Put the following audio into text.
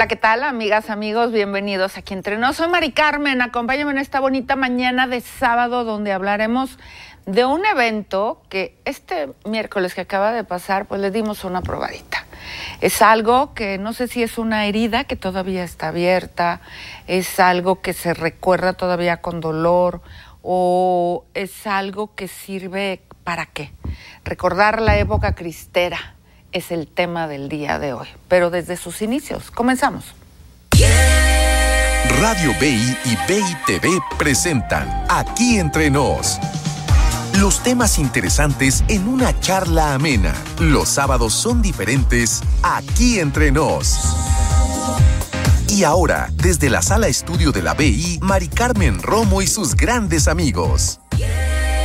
Hola, ¿qué tal, amigas, amigos? Bienvenidos aquí Entre Nos. Soy Mari Carmen, acompáñame en esta bonita mañana de sábado donde hablaremos de un evento que este miércoles que acaba de pasar, pues le dimos una probadita. Es algo que no sé si es una herida que todavía está abierta, es algo que se recuerda todavía con dolor o es algo que sirve ¿para qué? Recordar la época cristera es el tema del día de hoy, pero desde sus inicios. Comenzamos. Radio BI y BI TV presentan Aquí Entre Nos. Los temas interesantes en una charla amena. Los sábados son diferentes Aquí Entre Nos. Y ahora, desde la sala estudio de la BI, Mari Carmen Romo y sus grandes amigos.